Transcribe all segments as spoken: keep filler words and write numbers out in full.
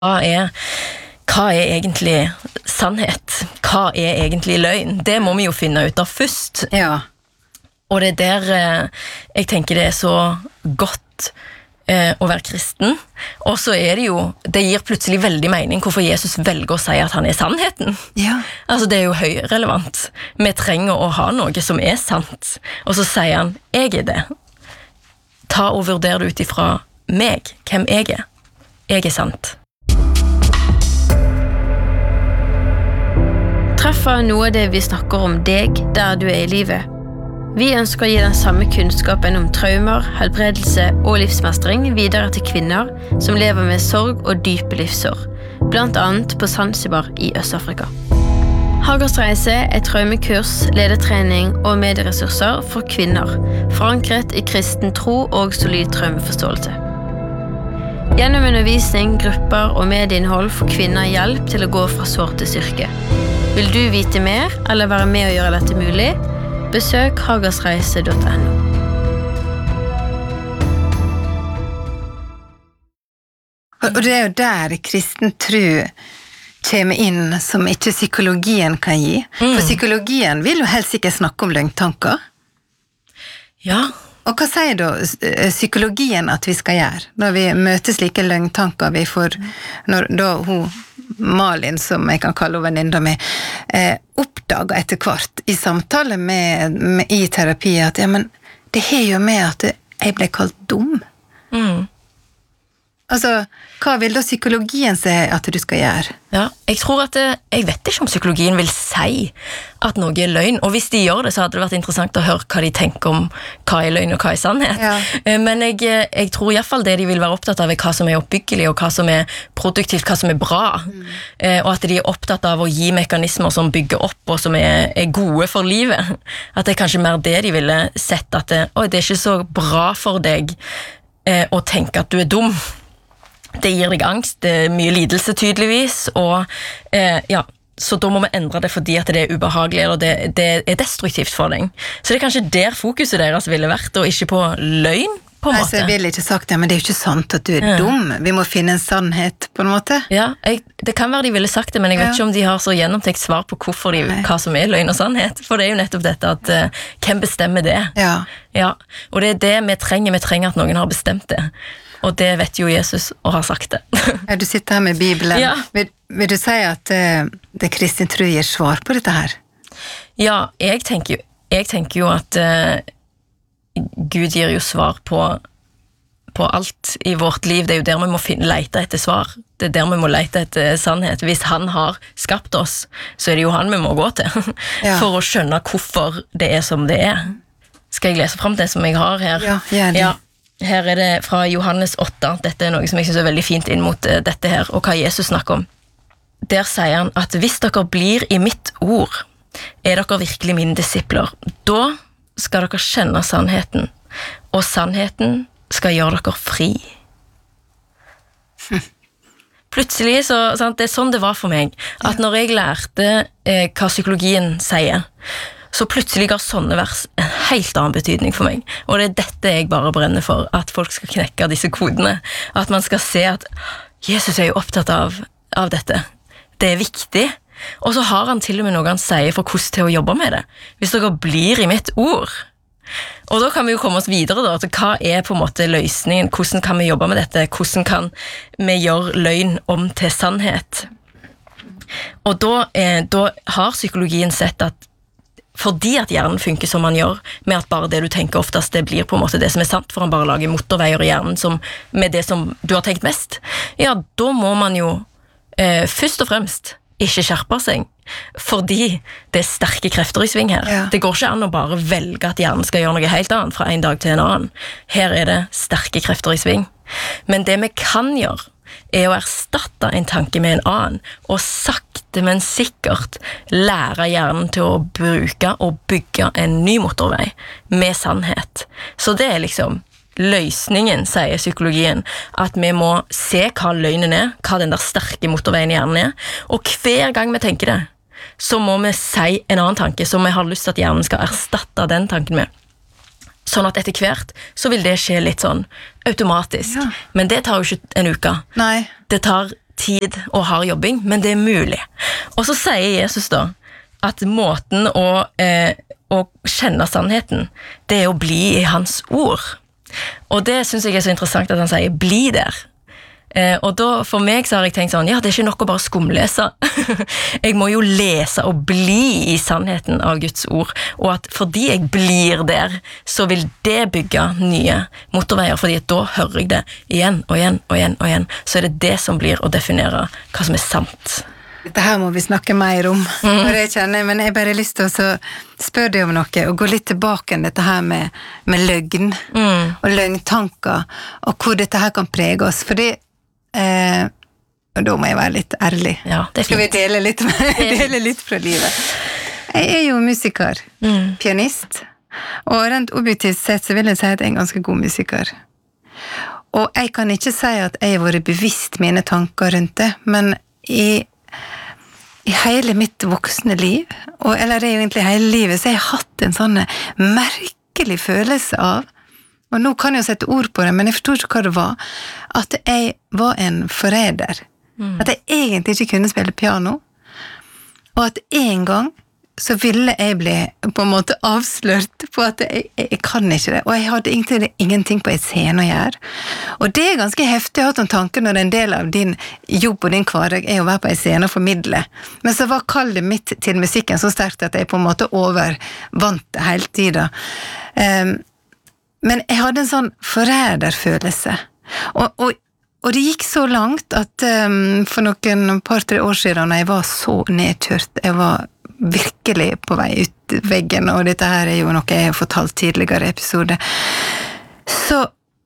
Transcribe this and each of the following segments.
Hva er, hva er egentlig sannhet? Hva er egentlig løgn? Det må vi jo finne ut av først. Ja. Og det er der eh, jeg tenker det er så godt eh, å være kristen. Og så er det jo, det gir plutselig veldig mening hvorfor Jesus velger å si at han er sannheten. Ja. Altså det er jo høyrelevant. Vi trenger å ha noe som er sant. Og så sier han, jeg er det. Ta og vurder det ut ifra meg, hvem jeg er. Jeg er sant. Treffer noe av det vi snakker om deg der du er i livet. Vi ønsker å gi den samme kunnskapen om traumer, helbredelse og livsmestring videre til kvinner som lever med sorg og dype livsår, blant annet på Zanzibar i Øst-Afrika. Hagers reise er traumekurs, ledertrening og medieressurser for kvinner, forankret i kristen tro og solid traumeforståelse. Gjennom undervisning, grupper og medieinnhold får kvinner hjelp til å gå fra sår til styrke. Vil du vite mer, eller være med å gjøre dette mulig? Besøk hagersreise punktum no. Og det er jo der kristen tro kommer inn, som ikke psykologien kan gi. Mm. For psykologien vil jo helst ikke snakke om løgntanker. Ja. Og hva sier da psykologien at vi skal gjøre? Når vi møter slike løgntanker, vi får, når da hun Malin, som jeg kan kalle venninna mi, eh, oppdaga etter hvert i samtale med, med i terapi at ja, men det har jo med at jeg ble kalt dum. Mm. Altså, hva vil da psykologien si at du skal gjøre? Ja, jeg tror at det, jeg vet ikke om psykologien vil si at noe er løgn, og hvis de gjør det, så hadde det vært interessant å høre hva de tenker om hva er løgn og hva er sannhet. Ja. Men jeg, jeg tror i hvert fall det de vil være opptatt av er hva som er oppbyggelig, og hva som er produktivt, hva som er bra, mm. og at de er opptatt av å gi mekanismer som bygger opp, og som er, er gode for livet. At det er kanskje mer det de ville sett, at det, Oi, det er ikke så bra for deg eh, å tenke at du er dum. Det gir deg angst, det er mye lidelse tydeligvis, og eh, ja, så da må vi endre det fordi at det er ubehagelig, eller det, det er destruktivt for deg. Så det er kanskje der fokuset deres ville vært, og ikke på løgn, på en Nei, måte. Så jeg ville ikke sagt det, men det er jo ikke sant at du er ja. dum. Vi må finne en sannhet, på en måte. Ja, jeg, det kan være de ville sagt det, men jeg vet ja. ikke om de har så gjennomtenkt svar på hvorfor de, hva som er løgn og sannhet, for det er jo nettopp dette at uh, hvem bestemmer det? Ja. Ja, og det er det vi trenger, vi trenger at noen har bestemt det. Og det vet jo Jesus og har sagt det. Ja, du sitter her med Bibelen. Ja. Vil, vil du si at uh, det kristne tro gir svar på dette her? Ja, jeg tenker jo, jeg tenker jo at uh, Gud gir jo svar på, på alt i vårt liv. Det er jo der vi må finne, lete etter svar. Det er der vi må lete etter sannhet. Hvis han har skapt oss, så er det jo han vi må gå til. Ja. For å skjønne hvorfor det er som det er. Skal jeg lese frem det som jeg har her? Ja, gjerne. Ja. Her er det fra Johannes åtte. Dette er noe som jeg synes er veldig fint inn mot uh, dette her, og hva Jesus snakker om. Der sier han at hvis dere blir i mitt ord, er dere virkelig mine disipler. Da skal dere kjenne sannheten, og sannheten skal gjøre dere fri. Hm. Plutselig, så, sant, det er sånn det var for meg, at når jeg lærte eh, hva psykologien sier, så plutselig ga sånne vers en helt annen betydning for meg. Og det er dette jeg bare brenner for, at folk skal knekke disse kodene. At man skal se at Jesus er jo opptatt av, av dette. Det er viktig. Og så har han til og med noe han sier for hvordan til å jobbe med det. Hvis dere blir i mitt ord. Og da kan vi jo komme oss videre da, til hva er på en måte løsningen, hvordan kan vi jobbe med dette, hvordan kan vi gjøre løgn om til sannhet. Og da, eh, da har psykologien sett at fordi at hjernen funker som man gjør, med at bare det du tenker oftest, det blir på en måte det som er sant, for han bare lager motorveier i hjernen som, med det som du har tenkt mest, ja, da må man jo eh, først og fremst ikke skjerpe seg, fordi det er sterke krefter i sving her. Ja. Det går ikke an å bare velge at hjernen skal gjøre noe helt annet fra en dag til en annen. Her er det sterke krefter i sving. Men det vi kan gjøre, er å erstatte en tanke med en annen, og sakte, men sikkert lære hjernen til å bruke og bygge en ny motorvei med sannhet. Så det er liksom løsningen, sier psykologien, at vi må se hva løgnen er, hva den der sterke motorveien i hjernen er, og hver gang vi tenker det, så må vi si en annen tanke som vi har lyst til at hjernen skal erstatte den tanken med. Sånn at etter hvert så vil det skje litt sånn automatisk. Ja. Men det tar jo ikke en uke. Nei. Det tar tid og hard jobbing, men det er mulig. Og så sier Jesus da, at måten å, eh, å kjenne sannheten, det er å bli i hans ord. Og det synes jeg er så interessant at han sier, bli der. Eh, og da, for meg så har jeg tenkt sånn, ja, det er ikke nok å bare skumlese. Jeg må jo lese og bli i sannheten av Guds ord, og at fordi jeg blir der, så vil det bygge nye motorveier, fordi da hører jeg det igjen og igjen og igjen og igjen, så er det det som blir å definere hva som er sant. Dette her må vi snakke mer om, mm. og det kjenner jeg, men jeg bare har lyst til å spørre deg om noe, og gå litt tilbake enn dette her med, med løgn, mm. og løgntanker, og hvor dette her kan prege oss, fordi Eh, og da må jeg være litt ærlig. Ja, det er Skal vi dele litt, dele litt fra livet? Jeg er jo musiker, mm. pianist, og rent objektivt sett så vil jeg si at jeg er en ganske god musiker. Og jeg kan ikke si at jeg har vært bevisst mine tanker rundt det, men i, i hele mitt voksne liv, og, eller egentlig hele livet, så har jeg hatt en sånn merkelig følelse av, og nå kan jeg jo sette ord på det, men jeg forstår ikke hva det var, at jeg var en forræder. Mm. At jeg egentlig ikke kunne spille piano, og at en gang så ville jeg bli på en måte avslørt på at jeg, jeg, jeg kan ikke det, og jeg hadde egentlig ingenting på en scene å gjøre. Og det er ganske heftig å ha en tanke når en del av din jobb og din hverdag er å være på en scene og formidle. Men så var kallet mitt til musikken så sterkt at jeg på en måte overvant det hele tiden. Um, Men jeg hadde en sånn forræderfølelse. Og, og, og det gikk så langt at um, for noen par-tre år siden, når jeg var så nedkjørt, jeg var virkelig på vei ut veggen, og dette her er jo noe jeg har fortalt tidligere i episode, så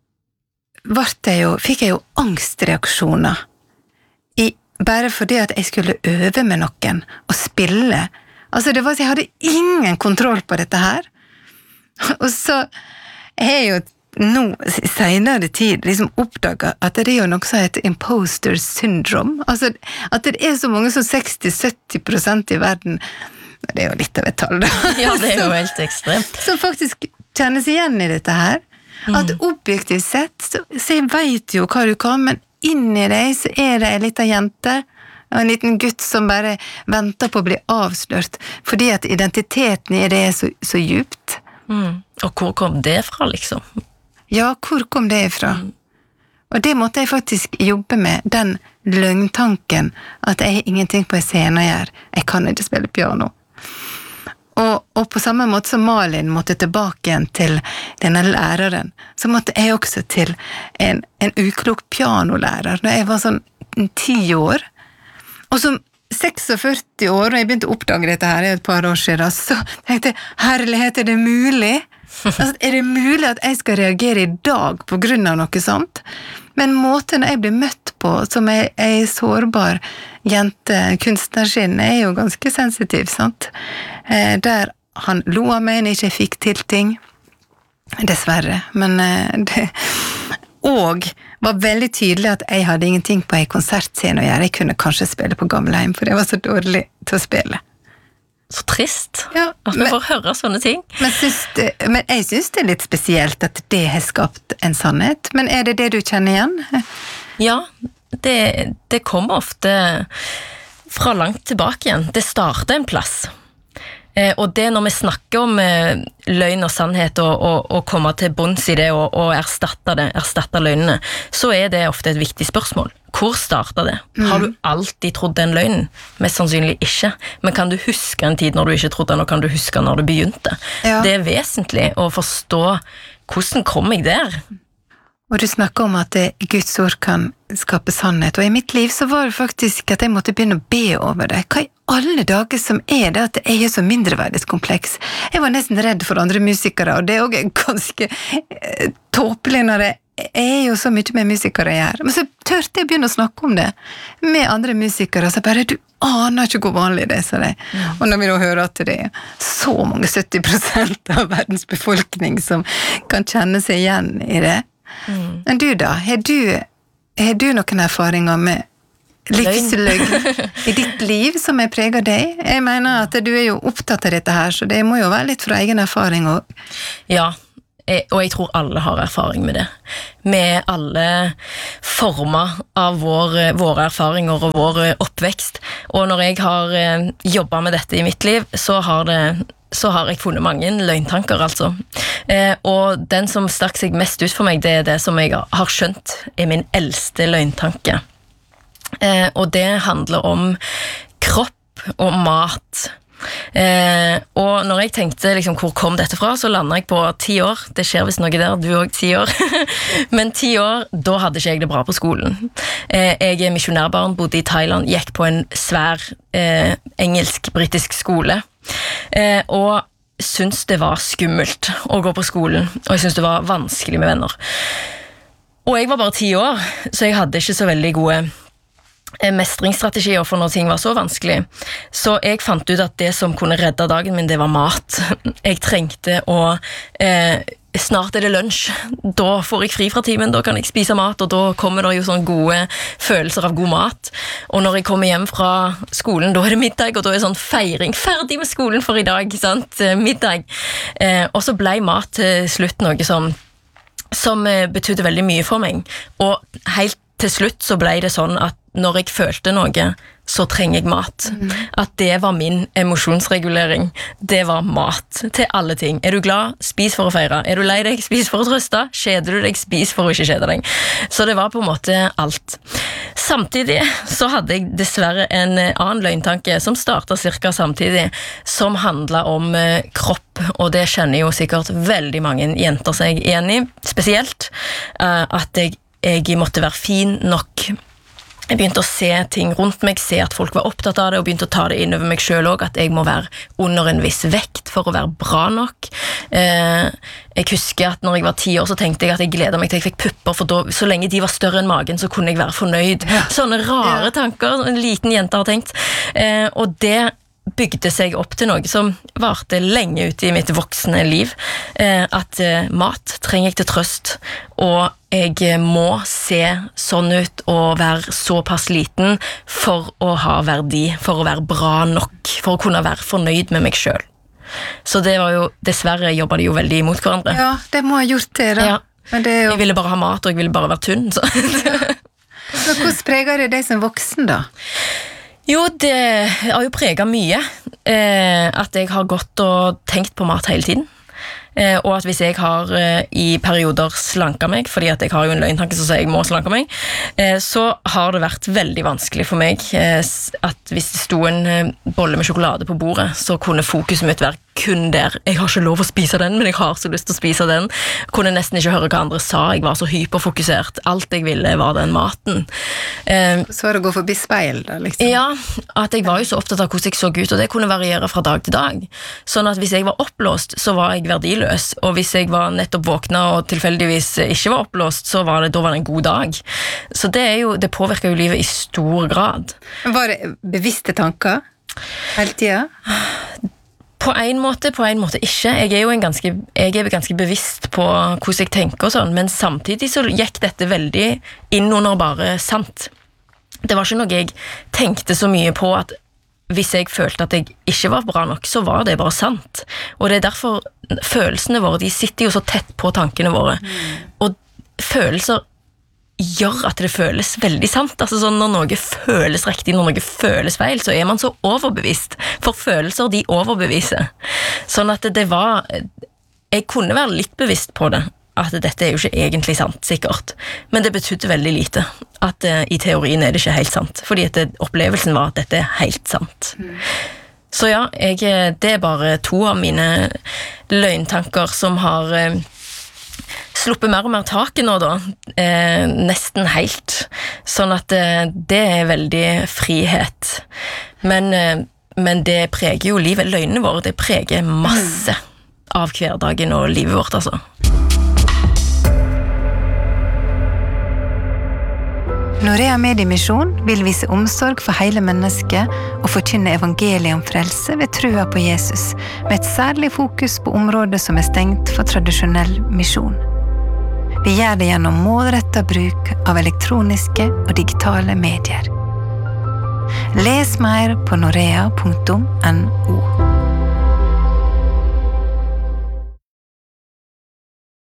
jeg jo, fikk jeg jo angstreaksjoner. I, bare fordi at jeg skulle øve med noen og spille. Altså det var at jeg hadde ingen kontroll på dette her. Og så jeg har jo nå senere tid liksom oppdaget at det er jo noe som heter imposter syndrome. Altså at det er så mange som seksti til sytti prosent i verden, det er jo litt av et tall da. Ja, det er jo helt ekstremt. Som faktisk kjennes igjen i dette her. At objektivt sett, så, så jeg vet jo hva du kan, men inni deg så er det en liten jente, og en liten gutt som bare venter på å bli avslørt, fordi at identiteten i det er så, så djupt. Mm. Og hvor kom det fra, liksom? Ja, hvor kom det fra? Mm. Og det måtte jeg faktisk jobbe med, den løgntanken, at jeg har ingenting på en scene å gjøre. Jeg kan ikke spille piano. Og, og på samme måte som Malin måtte tilbake igjen til denne læreren, så måtte jeg også til en, en uklok pianolærer, når jeg var sånn ti år. Og som førtiseks år, og jeg begynte å oppdage dette her i et par år siden, så tenkte jeg, herlighet, er det mulig? Altså, er det mulig at jeg skal reagere i dag på grunn av noe sånt? Men måten jeg blir møtt på, som er ei sårbar jente, kunstnerskinn, er jo ganske sensitiv, sant? Eh, der han lo av meg når jeg ikke fikk til ting, dessverre, men eh, det... Og var veldig tydelig at jeg hadde ingenting på en konsertscene å gjøre. Jeg kunne kanskje spille på Gamleheim, for jeg var så dårlig til å spille. Så trist. Ja, at vi får høre sånne ting. Men, det, men jeg synes det er litt spesielt at det har skapt en sannhet. Men er det det du kjenner igjen? Ja, det, det kommer ofte fra langt tilbake igjen. Det startet en plass. Eh, og det når vi snakker om eh, løgn og sannhet og, og, og komme til bunns i det og, og erstatte det, erstatte løgnene, så er det ofte et viktig spørsmål. Hvor startet det? Mm. Har du alltid trodd den løgnen? Mest sannsynlig ikke. Men kan du huske en tid når du ikke trodde den, og kan du huske når du begynte? Ja. Det er vesentlig å forstå hvordan kom jeg der? Og du snakker om at Guds ord kan skape sannhet, og i mitt liv så var det faktisk at jeg måtte begynne å be over det. Hva i alle dager som er det at jeg er så mindreverdighetskompleks? Jeg var nesten redd for andre musikere, og det er også ganske eh, tåpelig når jeg, jeg er jo så mye med musikere jeg er. Men så tørte jeg begynne å snakke om det med andre musikere, så bare, du aner ikke hvor vanlig det er, så det. Mm. Og når vi da hører at det er så mange sytti prosent av verdens befolkning som kan kjenne seg igjen i det. Mm. Men du da, har du, har du noen erfaringer med livsløgn i ditt liv som er preget deg? Jeg mener at du er jo opptatt av dette her, så det må jo være litt fra egen erfaring også. Ja, og jeg tror alle har erfaring med det. Vi er alle formet av vår, våre erfaringer og vår oppvekst. Og når jeg har jobbet med dette i mitt liv, så har, det, så har jeg funnet mange løgntanker, altså. Eh, og den som stakk seg mest ut for meg, det er det som jeg har skjønt er min eldste løgntanke. Eh, og det handler om kropp og mat. Eh, og når jeg tenkte liksom, hvor kom dette fra, så landet jeg på ti år. Det skjer visst noe der, du også ti år. Men ti år, da hadde ikke jeg det bra på skolen. eh, Jeg er misjonærbarn, bodde i Thailand, gikk på en svær eh, engelsk-britisk skole, eh, og syntes det var skummelt å gå på skolen, og jeg syntes det var vanskelig med venner. Og jeg var bare ti år, så jeg hadde ikke så veldig gode mestringsstrategier for når ting var så vanskelig. Så jeg fant ut at det som kunne redde dagen min, det var mat. Jeg trengte å eh, snart er det lunsj. Da får jeg fri fra timen, da kan jeg spise mat, og da kommer det jo sånne gode følelser av god mat. Og når jeg kommer hjem fra skolen, da er det middag, og da er det sånn feiring. Ferdig med skolen for i dag, sant? Middag. Eh, og så ble mat til slutt noe som, som betydde veldig mye for meg. Og helt til slutt så ble det sånn at når jeg følte noe, så trenger jeg mat. Mm. At det var min emosjonsregulering. Det var mat til alle ting. Er du glad? Spis for å feire. Er du lei deg? Spis for å trøste. Kjeder du deg? Spis for å ikke kjede deg. Så det var på en måte alt. Samtidig så hadde jeg dessverre en annen løgntanke som startet cirka samtidig, som handlet om eh, kropp, og det kjenner jo sikkert veldig mange jenter seg igjen i, spesielt eh, at jeg, jeg måtte være fin nok. Jeg begynte å se ting rundt meg, se at folk var opptatt av det, og begynte å ta det inn over meg selv også, at jeg må være under en viss vekt for å være bra nok. Eh, jeg husker at når jeg var ti år, så tenkte jeg at jeg gledet meg til jeg fikk pupper, for da, så lenge de var større enn magen, så kunne jeg være fornøyd. Sånne rare tanker, en liten jente har tenkt. Eh, og det bygde seg opp til noe som varte lenge ute i mitt voksne liv. Eh, at eh, mat trenger jeg til trøst, og jeg må se sånn ut og være såpass liten for å ha verdi, for å være bra nok, for å kunne være fornøyd med meg selv. Så det var jo, dessverre jobbet de jo veldig imot hverandre. Ja, det må ha gjort det da. Ja. Men det er jo... Jeg ville bare ha mat, og jeg ville bare være tunn. Så. Så hvordan preger det deg som voksen da? Jo, det har jo preget mye. Eh, at jeg har gått og tenkt på mat hele tiden. Eh, og at hvis jeg har eh, i perioder slanket meg, fordi at jeg har jo en løgntanke som sier jeg må slanke meg, eh, så har det vært veldig vanskelig for meg eh, at hvis det sto en eh, bolle med sjokolade på bordet, så kunne fokuset mitt være kun der. Jeg har ikke lov å spise den, men jeg har så lyst til å spise den. Kunne nesten ikke høre hva andre sa. Jeg var så hyperfokusert. Alt jeg ville var den maten. Eh, så var det å gå forbi speil da, liksom. Ja, at jeg var jo så opptatt av hvordan jeg så ut, og det kunne variere fra dag til dag. Sånn at hvis jeg var opplåst, så var jeg verdiløs, og hvis jeg var nettopp våkna og tilfeldigvis ikke var opplåst, så var det, da var det en god dag. Så det, er jo, det påvirker jo livet i stor grad. Var det bevisste tanker hele tiden? På en måte, på en måte ikke. Jeg er jo en ganske, jeg er ganske bevisst på hvordan jeg tenker og sånn, men samtidig så gikk dette veldig inn under bare sant. Det var ikke noe jeg tenkte så mye på at hvis jeg følte at jeg ikke var bra nok, så var det bare sant. Og det er derfor følelsene våre, de sitter jo så tett på tankene våre. Mm. Og følelser gjør at det føles veldig sant. Altså sånn, når noe føles riktig, når noe føles feil, så er man så overbevist. For følelser, de overbeviser. Sånn at det var... Jeg kunne være litt bevisst på det, at dette er jo ikke egentlig sant, sikkert. Men det betydde veldig lite. At uh, i teorien er det ikke helt sant. Fordi at det, opplevelsen var at dette er helt sant. Mm. Så ja, jeg, det er bare to av mine løgntanker som har... Uh, sluppet mer og mer taket nå da, eh, nesten helt, sånn at eh, det er veldig frihet, men, eh, men det preger jo livet, løgnene våre, det preger masse av hverdagen og livet vårt, altså. Norea Mediemisjon vil vise omsorg for hele mennesket og forkynne evangeliet om frelse ved trua på Jesus, med et særlig fokus på områder som er stengt for tradisjonell misjon. Vi gjør det gjennom målrettet bruk av elektroniske og digitale medier. Les mer på norea punktum no.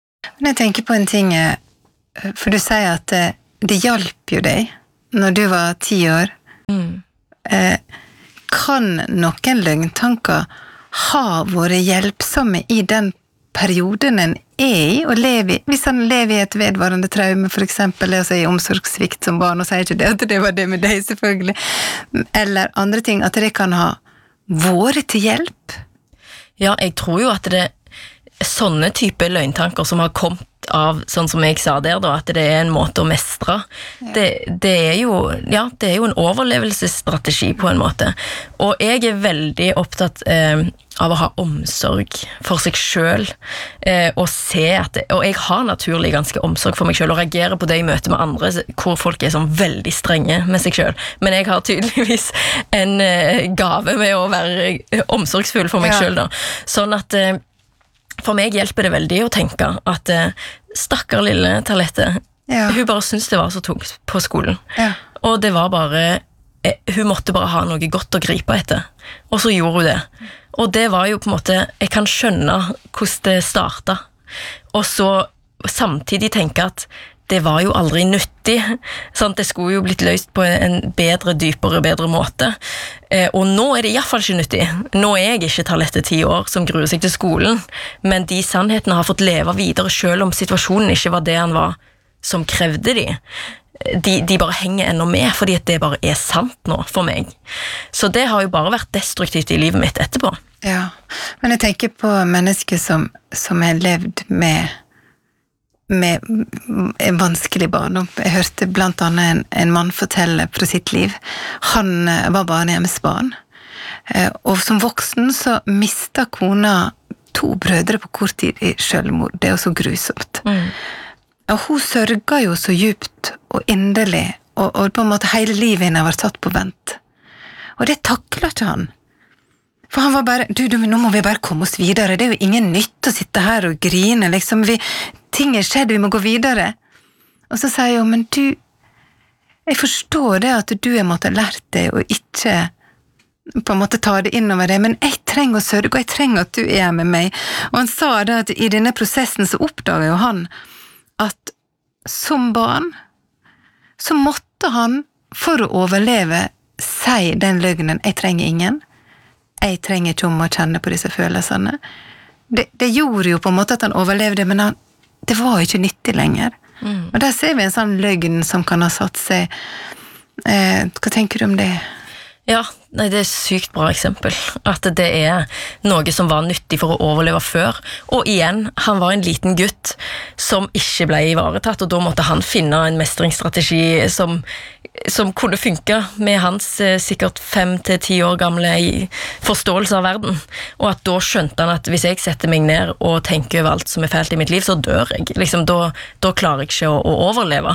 Men jeg tenker på en ting, for du sier at det, det hjalp jo deg når du var ti år. Mm. Eh, kan noen løgntanker ha vært hjelpsomme i den perioden en er i, og lever i? Hvis han lever i et vedvarende traume, for eksempel, altså i omsorgssvikt som barn, og sier ikke det at det var det med deg, selvfølgelig, eller andre ting, at det kan ha vært til hjelp? Ja, jeg tror jo at det er sånne type løgntanker som har kommet av, sånn som jeg sa der da, at det er en måte å mestre. Ja. Det, det er jo, ja, det er jo en overlevelsesstrategi på en måte. Og jeg er veldig opptatt eh, av å ha omsorg for seg selv, eh, og se at det, og jeg har naturlig ganske omsorg for meg selv, og reagerer på det i møte med andre, hvor folk er sånn veldig strenge med seg selv. Men jeg har tydeligvis en eh, gave med å være omsorgsfull for meg ja. selv da. Sånn at eh, for meg hjelper det veldig å tenke at eh, stakkar lille Talette, ja. hun bare syntes det var så tungt på skolen. Ja. Og det var bare, eh, hun måtte bare ha noe godt å gripe etter. Og så gjorde hun det. Og det var jo på en måte, jeg kan skjønne hvordan det startet. Og så samtidig tenke at det var jo aldri nyttig. Sånn, det skulle jo blitt løst på en bedre, dypere, bedre måte. Eh, og nå er det i hvert fall ikke nyttig. Nå er jeg ikke Talette ti år som gruer seg til skolen, men de sannhetene har fått leve videre selv om situasjonen ikke var det han var som krevde de. De, de bare henger enda med, fordi at det bare er sant nå for meg. Så det har jo bare vært destruktivt i livet mitt etterpå. Ja, men jeg tenker på mennesker som, som har levd med med en vanskelig barndom. Jeg hørte blant annet en, en mann fortelle fra sitt liv. Han var barnehjemsbarn, og som voksen så mistet kona to brødre på kort tid i selvmord. Det er jo så grusomt. Mm. Og hun sørget jo så djupt og inderlig, og, og på en måte hele livet henne var tatt på vent. Og det taklet ikke han. For han var bare, du, du, nå må vi bare komme oss videre, det er jo ingen nytt å sitte her og grine, liksom, vi, ting er skjedd, vi må gå videre. Og så sier jeg jo, men du, jeg forstår det at du har måttet lært deg å ikke på en måte ta det inn over deg, men jeg trenger å sørge, og jeg trenger at du er med meg. Og han sa det at i denne prosessen så oppdaget jo han at som barn så måtte han, for å overleve, si den løgnen, jeg trenger ingen, jeg trenger ikke om å kjenne på disse følelsene. Det, det gjorde jo på en måte at han overlevde, men han, det var jo ikke nyttig lenger. Mm. Og der ser vi en sånn løgn som kan ha satt seg. Eh, hva tenker du om det? Ja, nei, det er et sykt bra eksempel. At det er noe som var nyttig for å overleve før. Og igjen, han var en liten gutt som ikke ble ivaretatt, og da måtte han finne en mestringsstrategi som som kunne funke med hans eh, sikkert fem til ti år gamle forståelse av verden, og at da skjønte han at hvis jeg setter meg ned og tenker over alt som er fælt i mitt liv, så dør jeg, liksom, da, da klarer jeg ikke å, å overleve.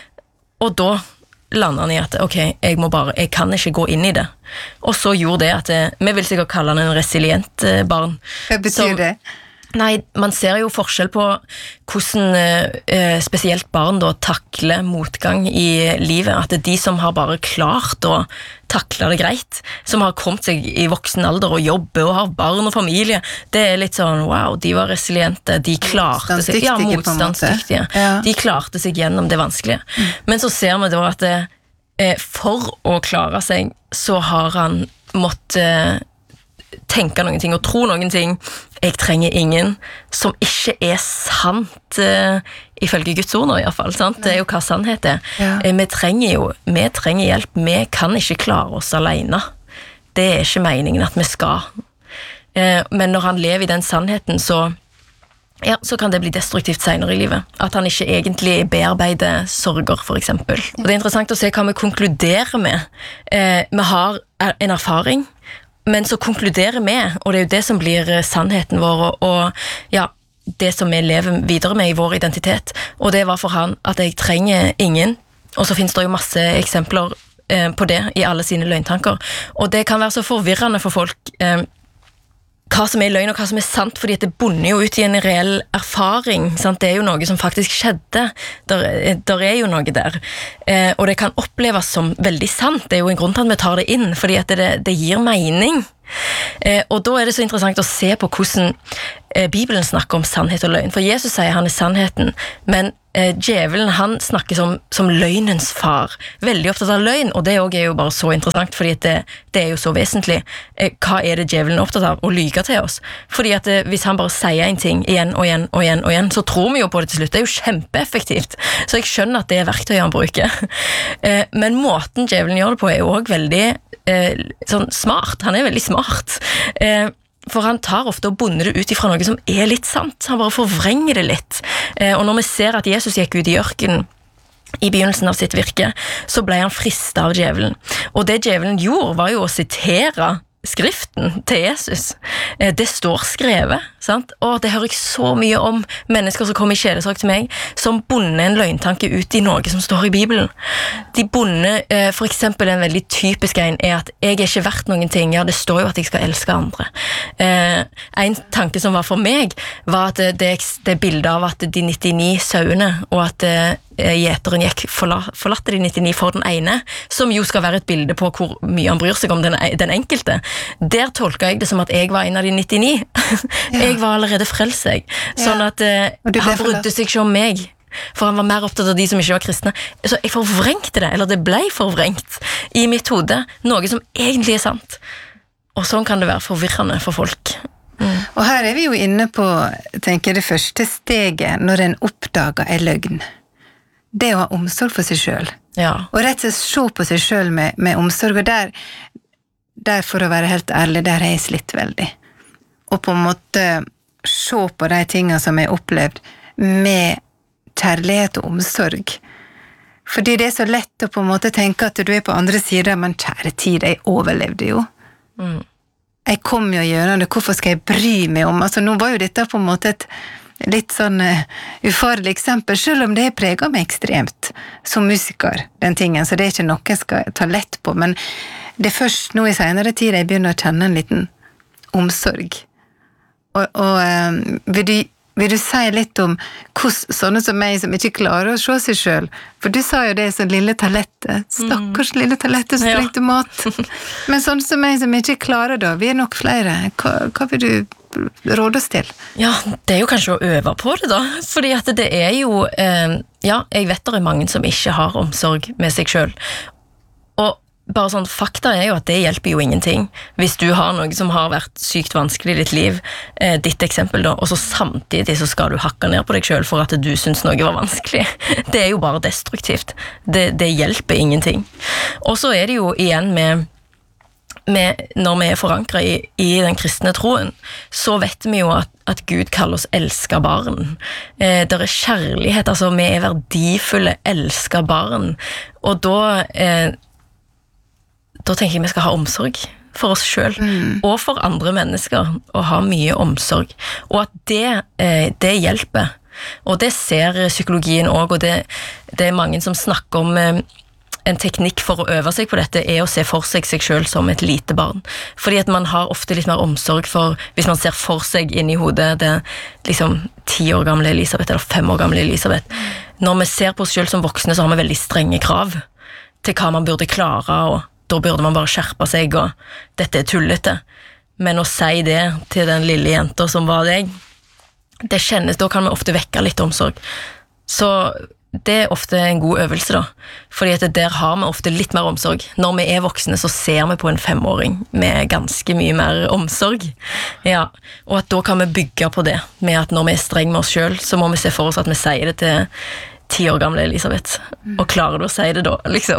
Og da lander han i at ok, jeg må bare, jeg kan ikke gå inn i det. Og så gjorde det at, eh, vi vil sikkert kalle han en resilient eh, barn. Hva betyr som, det? Nei, man ser jo forskjell på hvordan eh, spesielt barn da takler motgang i livet, at det er de som har bare klart å takle det greit, som har kommet seg i voksen alder og jobber og har barn og familie, det er litt sånn, wow, de var resiliente, de klarte seg, ja, motstandsdyktige, ja. De klarte seg gjennom det vanskelige. Mm. Men så ser vi da at eh, for å klare seg, så har han måttet eh, tenke noen ting og tro noen ting. Jeg trenger ingen, som ikke er sant uh, ifølge Guds ord nå i hvert fall, sant? Det er jo hva sannhet er. Ja. Uh, vi trenger jo, vi trenger hjelp, vi kan ikke klare oss alene. Det er ikke meningen at vi skal. Uh, men når han lever i den sannheten, så, ja, så kan det bli destruktivt senere i livet. At han ikke egentlig bearbeider sorger, for eksempel. Og det er interessant å se hva vi konkluderer med. Uh, vi har en erfaring, men så konkluderer vi, og det er jo det som blir sannheten vår, og, og ja, det som vi lever videre med i vår identitet. Og det var for han at jeg trenger ingen, og så finnes det jo masse eksempler eh, på det i alle sine løgntanker. Og det kan være så forvirrende for folk eh, hva som er løgn og hva som er sant, fordi det bunner jo ut i en reell erfaring, sant? Det er jo noe som faktisk skjedde, der, der er jo noe der, eh, og det kan oppleves som veldig sant, det er jo en grunn til at vi tar det inn, fordi at det, det gir mening, Eh, og da er det så interessant å se på hvordan eh, Bibelen snakker om sannhet og løgn. For Jesus sier han er sannheten, men eh, djevelen han snakker som, som løgnens far. Veldig opptatt av løgn, og det også er jo bare så interessant, fordi det, det er jo så vesentlig. Eh, hva er det djevelen er opptatt av? Å lyge til oss. Fordi at eh, hvis han bare sier en ting igjen og igjen og igjen, og igjen, så tror vi jo på det til slutt. Det er jo kjempeeffektivt. Så jeg skjønner at det er verktøyet han bruker. Eh, men måten djevelen gjør det på er jo også veldig eh, sånn smart. Han er veldig smart. Eh, For han tar ofte og bunner det ut ifra noe som er litt sant. Han bare forvrenger det litt. Eh, og når vi ser at Jesus gikk ut i ørkenen i begynnelsen av sitt virke, så ble han fristet av djevelen. Og det djevelen gjorde var jo å sitere skriften til Jesus. Eh, det står skrevet, sant? Og det hører jeg så mye om mennesker som kommer i kjælesorg til meg, som bunner en løgntanke ut i noe som står i Bibelen. De bunner, eh, for eksempel en veldig typisk en, er at jeg er ikke verdt noen ting. Ja, det står jo at jeg skal elske andre. Eh, en tanke som var for meg, var at det, det bildet av at de nittini sauene, og at eh, gjeteren gikk forla, forlatte de nittini for den ene, som jo skal være et bilde på hvor mye han bryr seg om den, den enkelte. Der tolka jeg det som at jeg var en av de nittini. Ja. Jeg var allerede frelst, jeg. Sånn at eh, han brydde seg ikke om meg, for han var mer opptatt av de som ikke var kristne. Så jeg forvrengte det, eller det ble forvrengt i mitt hode, noe som egentlig er sant. Og sånn kan det være forvirrende for folk. Mm. Og her er vi jo inne på, tenker jeg, det første steget når en oppdager en løgn. Det å ha omsorg for seg selv. Ja. Og rett og slett se på seg selv med, med omsorg, og der, der, for å være helt ærlig, der har jeg slitt veldig. Og på en måte se på de tingene som jeg har opplevd med kjærlighet og omsorg. Fordi det er så lett å på en måte tenke at du er på andre sider, men kjære tid, jeg overlevde jo. Mm. Jeg kom jo gjennom det, hvorfor skal jeg bry meg om? Altså, nå var jo dette på en måte et litt sånn uh, ufarlig eksempel, selv om det er preget meg ekstremt som musiker, den tingen, så det er ikke noe jeg skal ta lett på, men det er først nå i senere tid jeg begynner å kjenne en liten omsorg. Og, og uh, vil, du, vil du si litt om hvordan sånne som meg som ikke klarer å se seg selv, for du sa jo det som lille talettet, stakkars mm. lille talettet som trengte ja. mat, men sånne som meg som ikke klarer da, vi er nok flere, hva, hva vil du råd oss til? Ja, det er jo kanskje å øve på det da, fordi at det er jo, eh, ja, jeg vet det er mange som ikke har omsorg med seg selv, og bare sånn fakta er jo at det hjelper jo ingenting hvis du har noe som har vært sykt vanskelig i ditt liv, eh, ditt eksempel da, og så samtidig så skal du hakke ned på deg selv for at du synes noe var vanskelig. Det er jo bare destruktivt. Det, det hjelper ingenting. Og så er det jo igjen med Med, når vi er forankret i, i den kristne troen, så vet vi jo at, at Gud kaller oss elsket barn. Eh, det er kjærlighet, altså vi er verdifulle, elsket barn. Og da, eh, da tenker jeg vi skal ha omsorg for oss selv, mm. og for andre mennesker, og ha mye omsorg. Og at det, eh, det hjelper. Og det ser psykologien også, og det, det er mange som snakker om eh, en teknikk for å øve seg på dette er å se for seg seg selv som et lite barn. Fordi at man har ofte litt mer omsorg for, hvis man ser for seg inn i hodet, det liksom ti år gamle Elisabeth, eller fem år gamle Elisabeth. Når vi ser på oss selv som voksne, så har vi veldig strenge krav til hva man burde klare, og da burde man bare skjerpe seg, og dette er tullete. Men å si det til den lille jenta som var deg, det kjennes, da kan vi ofte vekke litt omsorg. Så det er ofte en god øvelse da, fordi at der har vi ofte litt mer omsorg. Når vi er voksne så ser vi på en femåring med ganske mye mer omsorg. Ja, og at da kan vi bygge på det, med at når vi er streng med oss selv, så må vi se for oss at vi sier det til ti år gamle Elisabeth. Og klarer du å si det da, liksom?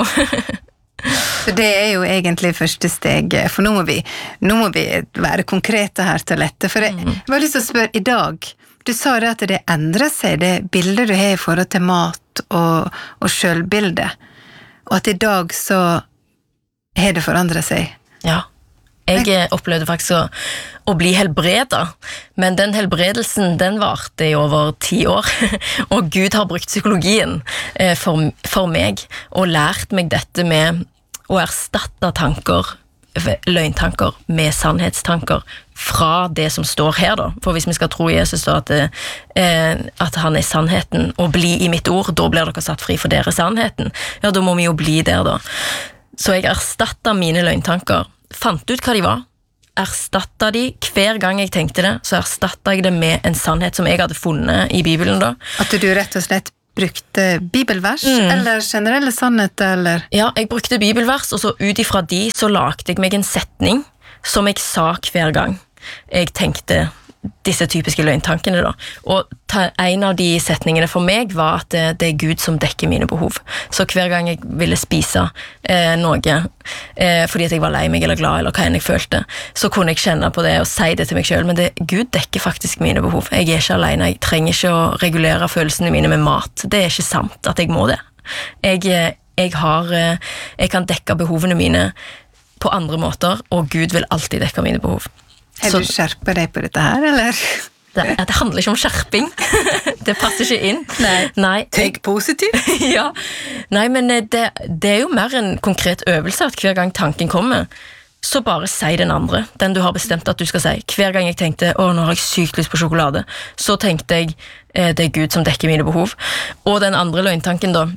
Så det er jo egentlig første steg, for nå må vi, nå må vi være konkrete her til lette, for jeg, jeg har lyst til å spørre i dag. Du sa det at det endrer seg, det bildet du har i forhold til mat og, og selvbildet, og at i dag så har det forandret seg. Ja, jeg opplevde faktisk å, å bli helbredet, men den helbredelsen, den varte i over ti år, og Gud har brukt psykologien for, for meg, og lært meg dette med å erstatte tanker, løgntanker med sannhetstanker fra det som står her da, for hvis vi skal tro Jesus da, at, eh, at han er sannheten og bli i mitt ord, da blir dere satt fri for dere sannheten, ja da må vi jo bli der da. Så jeg erstattet mine løgntanker, fant ut hva de var, erstattet de, hver gang jeg tenkte det, så erstattet jeg det med en sannhet som jeg hadde funnet i Bibelen da. At du rett og slett brukte bibelvers, mm. eller generelle sannheter, eller? Ja, jeg brukte bibelvers, og så ut ifra de så lagde jeg meg en setning som jeg sa hver gang jeg tenkte disse typiske løgntankene da. Og ta, en av de setningene for meg var at det, det er Gud som dekker mine behov. Så hver gang jeg ville spise eh, noe, eh, fordi at jeg var lei meg eller glad, eller hva enn jeg følte, så kunne jeg kjenne på det og si det til meg selv, men det, Gud dekker faktisk mine behov. Jeg er ikke alene, jeg trenger ikke å regulere følelsene mine med mat. Det er ikke sant at jeg må det. Jeg, jeg, har, jeg kan dekke behovene mine på andre måter, og Gud vil alltid dekke mine behov. Har du skjerpet deg på dette her, eller? Det, det handler ikke om skjerping. Det passer ikke inn. Nei. Nei. Tenk positivt. Ja. Nei, men det, det er jo mer en konkret øvelse at hver gang tanken kommer, så bare si den andre, den du har bestemt at du skal si. Hver gang jeg tenkte, å, nå har jeg sykt lyst på sjokolade, så tenkte jeg, det er Gud som dekker mine behov. Og den andre løgntanken da,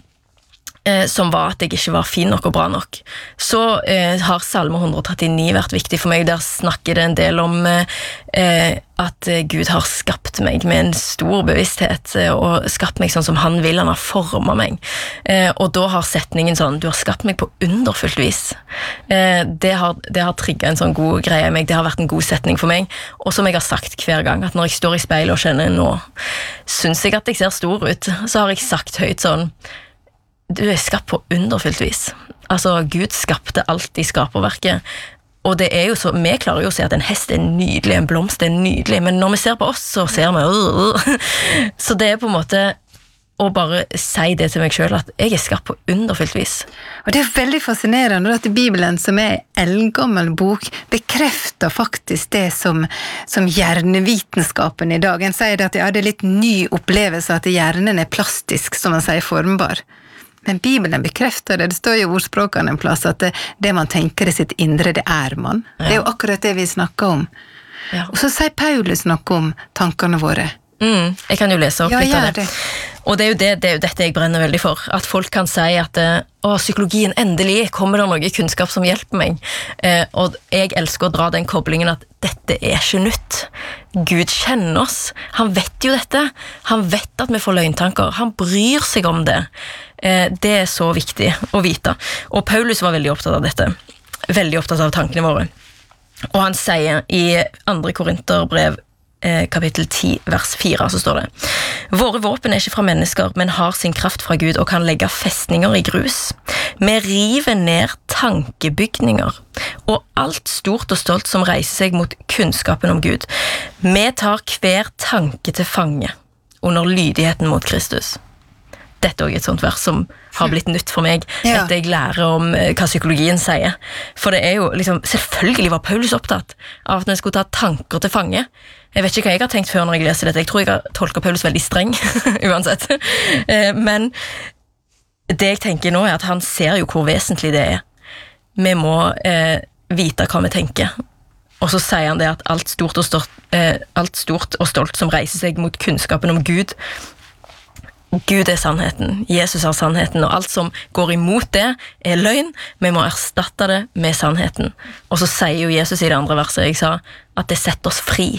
som var at jeg ikke var fin nok og bra nok. Så eh, har Salme one thirty-nine vært viktig for meg. Der snakker det en del om eh, at Gud har skapt meg med en stor bevissthet, og skapt meg sånn som han vil, han har formet meg. Eh, og da har setningen sånn, du har skapt meg på underfullt vis. Eh, det har, det har trigget en sånn god greie i meg, det har vært en god setning for meg, og som jeg har sagt hver gang, at når jeg står i speilet og kjenner, nå synes jeg at jeg ser stor ut, så har jeg sagt høyt sånn, du er skapt på underfullt vis. Altså, Gud skapte alt i skaperverket, og det er jo så, vi klarer jo å se at en hest er nydelig, en blomst er nydelig, men når vi ser på oss, så ser vi, uh, uh. Så det er på en måte å bare si det til meg selv, at jeg er skapt på underfullt vis. Og det er veldig fascinerende at Bibelen, som er en eldgammel bok, bekrefter faktisk det som, som hjernevitenskapen i dag. En sier at ja, det er litt ny opplevelse at hjernen er plastisk, som man sier, formbar. Men Bibelen bekrefter det. Det står jo i ordspråkene en plass at det, det man tenker i sitt indre, det er man. Ja. Det er jo akkurat det vi snakker om. Ja. Og så sier Paulus noe om tankene våre. Mm, jeg kan jo lese opp ja, litt av det. det. Og det er, jo det, det er jo dette jeg brenner veldig for. At folk kan si at å, psykologien, endelig kommer det noe kunnskap som hjelper meg. Eh, og jeg elsker å dra den koblingen at dette er ikke nytt. Gud kjenner oss. Han vet jo dette. Han vet at vi får løgntanker. Han bryr seg om det. Eh, det er så viktig å vite. Og Paulus var veldig opptatt av dette. Veldig opptatt av tankene våre. Og han sier i andre Korinterbrev kapittel ti, vers fire, så står det: Våre våpen er ikke fra mennesker, men har sin kraft fra Gud og kan legge festninger i grus. Vi river ned tankebygninger og alt stort og stolt som reiser seg mot kunnskapen om Gud. Vi tar hver tanke til fange under lydigheten mot Kristus. Dette er også et sånt vers som har blitt nytt for meg, ja. Etter jeg lærer om hva psykologien sier. For det er jo liksom, selvfølgelig var Paulus opptatt av at vi skulle ta tanker til fange. Jeg vet ikke hva jeg har tenkt før når jeg leser dette. Jeg tror jeg har tolket Paulus veldig streng, uansett. Men det jeg tenker nå er at han ser jo hvor vesentlig det er. Vi må eh, vite hva vi tenker. Og så sier han det at alt stort og stolt, eh, alt stort og stolt som reiser seg mot kunnskapen om Gud, Gud er sannheten, Jesus er sannheten, og alt som går imot det er løgn. Vi må erstatte det med sannheten. Og så sier jo Jesus i det andre verset jeg sa, at det setter oss fri.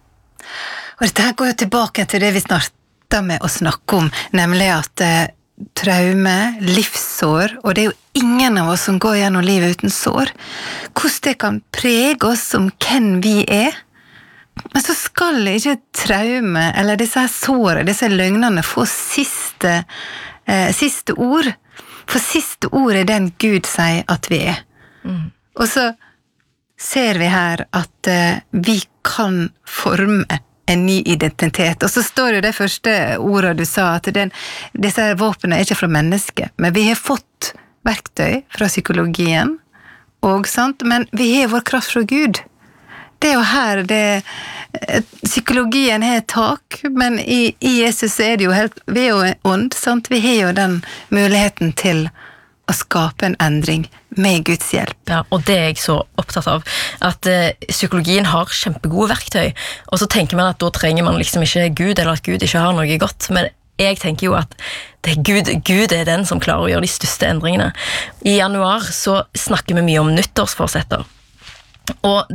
Og dette her går jo tilbake til det vi startet med å snakke om, nemlig at eh, traume, livssår, og det er jo ingen av oss som går gjennom livet uten sår. Hvordan det kan prege oss om hvem vi er. Men så skal ikke traume, eller disse her sårene, disse løgnene, få siste, eh, siste ord. For siste ord er den Gud sier at vi er. Mm. Og så ser vi her at eh, vi kan forme en ny identitet. Og så står jo det første ordet du sa, at den, disse her våpnene er ikke fra mennesket, men vi har fått verktøy fra psykologien, og, sant? Men vi har vår kraft fra Gud. Det er jo her det, psykologien har tak, men i, i Jesus er det jo helt, vi er jo ånd, sant? Vi har jo den muligheten til å skape en endring med Guds hjelp. Ja, og det er jeg så opptatt av, at uh, psykologien har kjempegode verktøy, og så tenker man at da trenger man liksom ikke Gud, eller at Gud ikke har noe godt, men jeg tenker jo at det er Gud, Gud er den som klarer å gjøre de største endringene. I januar så snakker vi mye om nyttårsforsetter, og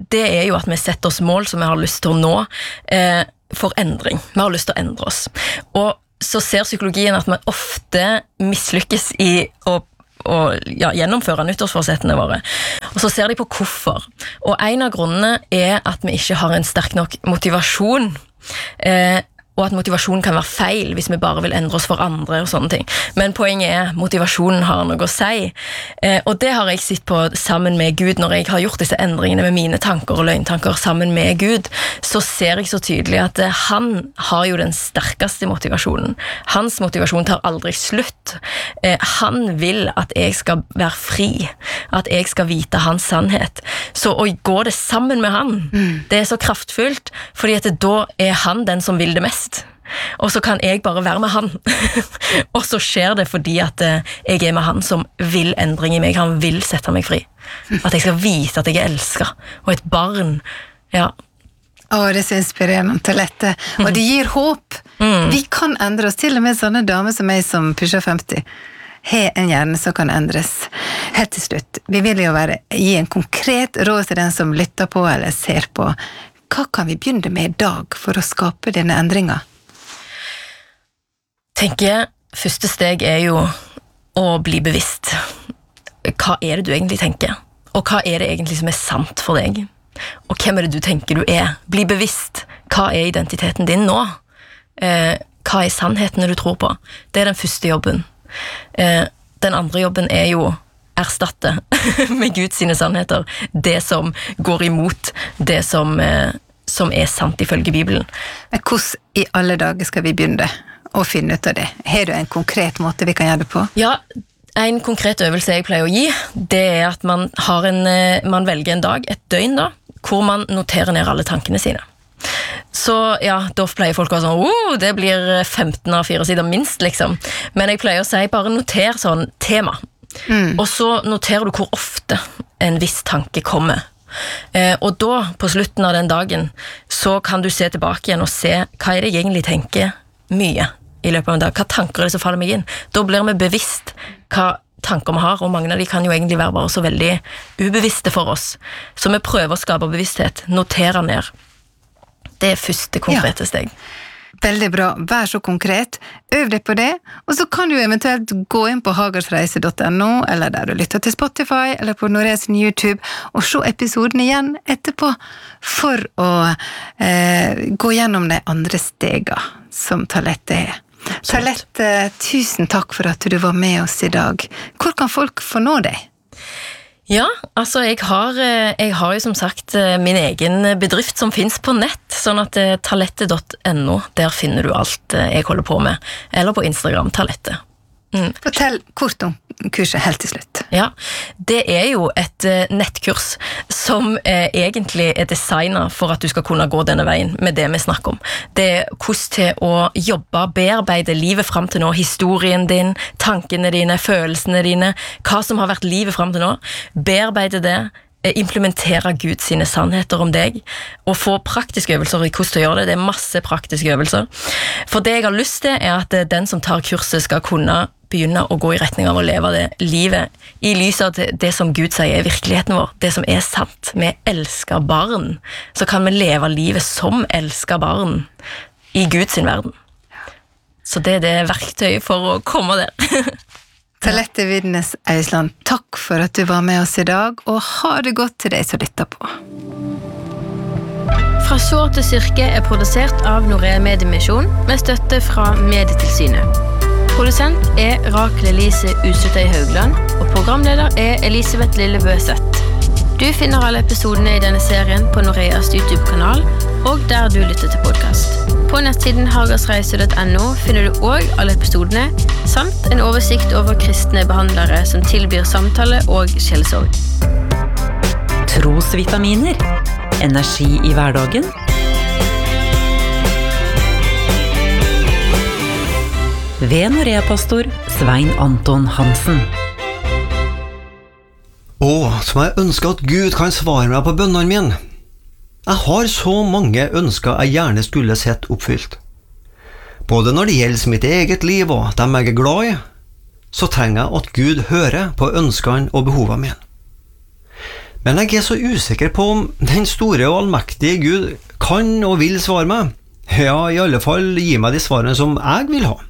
det er jo at vi setter oss mål som vi har lyst til å nå eh, for endring. Vi har lyst til å endre oss. Og så ser psykologien at vi ofte mislykkes i å, å ja, gjennomføre nyttårsforsettene våre. Og så ser de på hvorfor. Og en av grunnene er at vi ikke har en sterk nok motivasjon. Eh, og at motivasjonen kan være feil hvis vi bare vil endre oss for andre og sånne ting. Men poenget er motivasjonen har noe å si. Eh, og det har jeg sett på sammen med Gud når jeg har gjort disse endringene med mine tanker og løgntanker sammen med Gud, så ser jeg så tydelig at eh, han har jo den sterkeste motivasjonen. Hans motivasjon tar aldri slutt. Eh, han vil at jeg skal være fri, at jeg skal vite hans sannhet. Så å gå det sammen med han, mm. det er så kraftfullt, fordi at det, da er han den som vil det mest. Og så kan jeg bare være med han. Og så skjer det fordi at jeg er med han som vil endring i meg. Han vil sette meg fri. At jeg skal vite at jeg er elsket. Og et barn, ja. Å, det er så inspirerende til dette. Og det gir håp. Mm. Vi kan endre oss, til og med sånne damer som meg som pusher femti. He en hjerne som kan endres. Helt til slutt, vi vil jo være, gi en konkret råd til den som lytter på eller ser på. Hva kan vi begynne med i dag for å skape denne endringen? Tenker jeg, første steg er jo å bli bevisst. Hva er det du egentlig tenker? Og hva er det egentlig som er sant for deg? Og hvem er det du tenker du er? Bli bevisst. Hva er identiteten din nå? Eh, hva er sannhetene du tror på? Det er den første jobben. Eh, den andre jobben er jo erstatte med Guds sine sannheter det som går imot det som, eh, som er sant ifølge Bibelen. Men hvordan i alle dager skal vi begynne å finne ut av det? Har du en konkret måte vi kan gjøre det på? Ja, en konkret øvelse jeg pleier å gi, det er at man, har en, man velger en dag, et døgn da, hvor man noterer ned alle tankene sine. Så ja, da pleier folk å være sånn, oh, det blir femten av fire sider minst, liksom. Men jeg pleier å si, bare noter sånn tema. Mm. Og så noterer du hvor ofte en viss tanke kommer. Eh, og da, på slutten av den dagen, så kan du se tilbake igjen og se hva er det jeg egentlig tenker mye i løpet av en dag. Hva tanker er det som faller meg inn? Da blir vi bevisst hva tanker vi har, og mange av de kan jo egentlig være bare så veldig ubevisste for oss. Så vi prøver å skape bevissthet, notere ned. Det er første konkrete steg. Ja. Veldig bra. Vær så konkret. Øv deg på det, og så kan du eventuelt gå inn på hagersreise punktum no, eller der du lytter til Spotify, eller på Noreas YouTube, og se episoden igjen etterpå, for å eh, gå gjennom de andre stegene som Talette er. Talette, tusen takk for at du var med oss i dag. Hvor kan folk få nå deg? Ja, altså jeg har, jeg har jo som sagt min egen bedrift som finnes på nett, sånn at talette punktum no, der finner du alt jeg holder på med, eller på Instagram, Talette. Mm. Fortell kort om kurset helt til slutt. Ja, det er jo et nettkurs som eh, egentlig er designet for at du skal kunne gå denne veien med det vi snakker om. Det er hvordan til å jobbe, bearbeide livet frem til nå, historien din, tankene dine, følelsene dine, hva som har vært livet frem til nå, bearbeide det, implementere Guds sine sannheter om deg, og få praktiske øvelser i hvordan du gjør det. Det er masse praktiske øvelser. For det jeg har lyst til er at den som tar kurset skal kunne begynne å gå i retning av å leve det livet i lyset av det, det som Gud sier er virkeligheten vår, det som er sant. Vi elsker barn, så kan vi leve livet som elsker barn i Guds sin verden. Så det er det verktøyet for å komme der. Talette Widnes Ausland, takk for at du var med oss i dag, og ha det godt til deg som lytter på. Fra sår til styrke er produsert av Norea Mediemisjon med støtte fra Medietilsynet. Produsent er Rakel Elise Usutøy Haugland, og programleder er Elisabeth Lillebøseth. Du finner alle episodene i denne serien på Noreas YouTube-kanal, og der du lytter til podcast. På nettsiden hagersreise punktum no finner du også alle episodene, samt en oversikt over kristne behandlere som tilbyr samtale og sjelesorg. Trosvitaminer. Energi i hverdagen. Ved Norea-pastor Svein Anton Hansen. Åh, som jeg ønsker at Gud kan svare meg på bønnene mine. Jeg har så mange ønsker jeg gjerne skulle sett oppfylt. Både når det gjelder mitt eget liv og dem jeg er glad i, så trenger jeg at Gud hører på ønskene og behovene mine. Men jeg er så usikker på om den store og allmektige Gud kan og vil svare meg. Ja, i alle fall gi meg de svarene som jeg vil ha.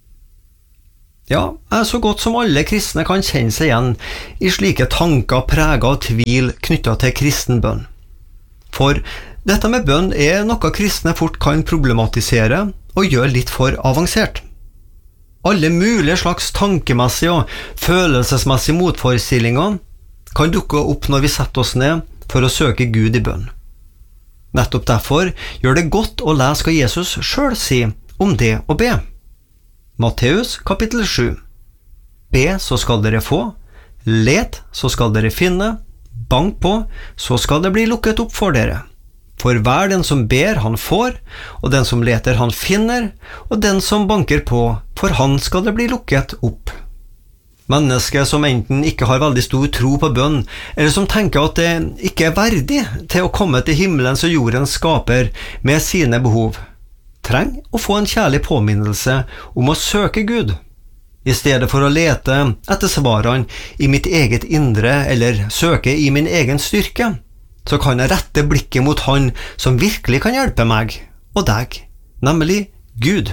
Ja, jeg så godt som alle kristne kan kjenne seg igjen i slike tanker preget av tvil knyttet til kristen bønn. For dette med bønn er noe kristne fort kan problematisere og gjøre litt for avansert. Alle mulige slags tankemessige og følelsesmessige motforestillinger kan dukke opp når vi setter oss ned for å søke Gud i bønn. Nettopp derfor gjør det godt å lese hva Jesus selv sier om det å be. Matteus kapittel sju. Be, så skal dere få. Let, så skal dere finne. Bank på, så skal det bli lukket opp for dere. For hver den som ber, han får, og den som leter, han finner, og den som banker på, for han skal det bli lukket opp. Mennesker som enten ikke har veldig stor tro på bønn, eller som tenker at det ikke er verdig til å komme til himmelens og jordens skaper med sine behov, trenger å få en kjærlig påminnelse om å søke Gud, i stedet for å lete etter svarene i mitt eget indre eller søke i min egen styrke. Så kan jeg rette blikket mot Han som virkelig kan hjelpe meg og deg, nemlig Gud.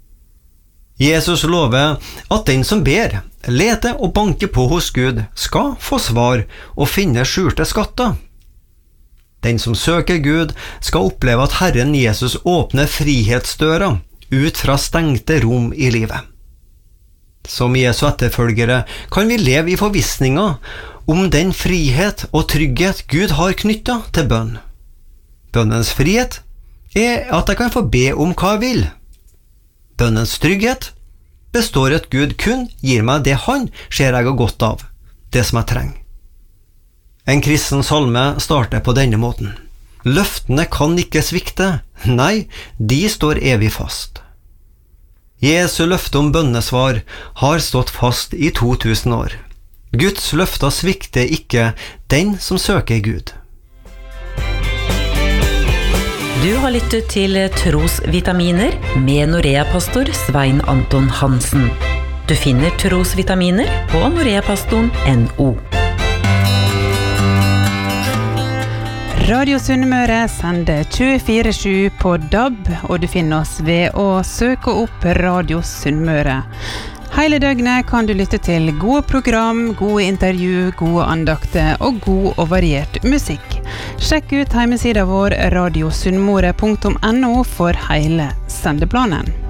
Jesus lover at den som ber, leter og banker på hos Gud, skal få svar og finne skjulte skatter. Den som søker Gud, skal oppleve at Herren Jesus åpner frihetsdøra ut fra stengte rom i livet. Som Jesu etterfølgere kan vi leve i forvissninga om den frihet og trygghet Gud har knyttet til bønn. Bønnens frihet er at jeg kan få be om hva jeg vil. Bønnens trygghet består at Gud kun gir meg det Han ser jeg har godt av, det som jeg trenger. En kristen salme starter på denne måten. Løftene kan ikke svikte, nei, de står evig fast. Jesu løfte om bønnesvar har stått fast i to tusen år. Guds løfter svikter ikke den som søker Gud. Du har lyttet til Trosvitaminer med Norea-pastor Svein Anton Hansen. Du finner Trosvitaminer på noreapastoren punktum no. Radio Sunnmøre sender tjuefire sju på D A B, og du finner oss ved å søke opp Radio Sunnmøre. Hele døgnet kan du lytte til gode program, gode intervju, gode andakter og god og variert musikk. Sjekk ut hjemmesida vår radio sunnmøre punktum no for hele sendeplanen.